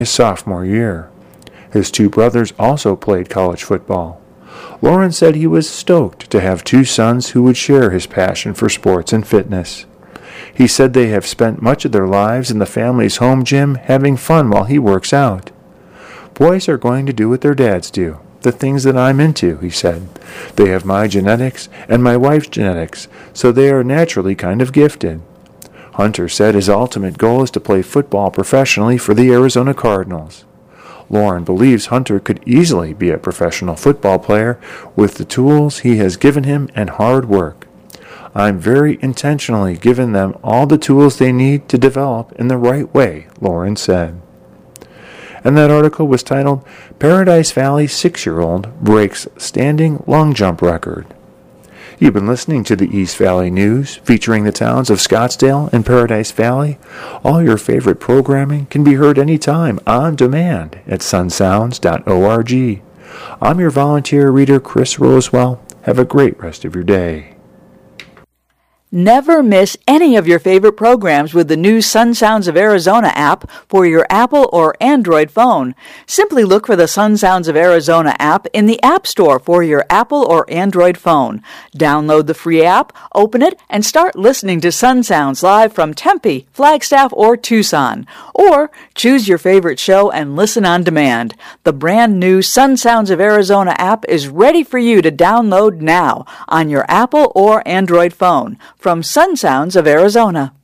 his sophomore year. His two brothers also played college football. Lauren said he was stoked to have two sons who would share his passion for sports and fitness. He said they have spent much of their lives in the family's home gym having fun while he works out. Boys are going to do what their dads do, the things that I'm into, he said. They have my genetics and my wife's genetics, so they are naturally kind of gifted. Hunter said his ultimate goal is to play football professionally for the Arizona Cardinals. Lauren believes Hunter could easily be a professional football player with the tools he has given him and hard work. I'm very intentionally giving them all the tools they need to develop in the right way, Lauren said. And that article was titled, Paradise Valley 6-Year-Old Breaks Standing Long Jump Record. You've been listening to the East Valley News, featuring the towns of Scottsdale and Paradise Valley. All your favorite programming can be heard anytime on demand at sunsounds.org. I'm your volunteer reader, Chris Rosewell. Have a great rest of your day. Never miss any of your favorite programs with the new Sun Sounds of Arizona app for your Apple or Android phone. Simply look for the Sun Sounds of Arizona app in the App Store for your Apple or Android phone. Download the free app, open it, and start listening to Sun Sounds live from Tempe, Flagstaff, or Tucson. Or choose your favorite show and listen on demand. The brand new Sun Sounds of Arizona app is ready for you to download now on your Apple or Android phone. From Sun Sounds of Arizona.